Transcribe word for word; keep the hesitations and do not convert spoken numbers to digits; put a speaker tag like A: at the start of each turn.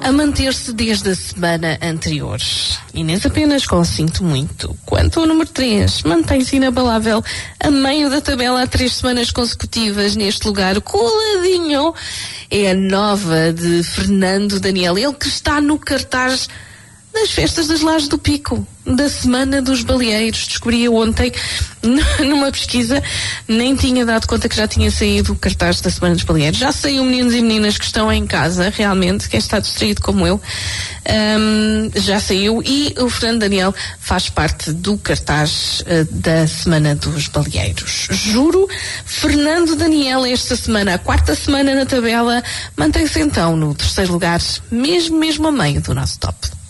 A: a manter-se desde a semana anterior. Inês apenas com sinto muito. Quanto ao número três, mantém-se inabalável a meio da tabela há três semanas consecutivas neste lugar, coladinho. É a nova de Fernando Daniel, ele que está no cartaz das festas das Lajes do Pico, da Semana dos Baleeiros. Descobri ontem, numa pesquisa, nem tinha dado conta que já tinha saído o cartaz da Semana dos Baleeiros. Já saiu, meninos e meninas que estão em casa, realmente, quem está distraído como eu, um, já saiu, e o Fernando Daniel faz parte do cartaz uh, da Semana dos Baleeiros. Juro, Fernando Daniel esta semana, a quarta semana na tabela, mantém-se então no terceiro lugar, mesmo, mesmo a meio do nosso top.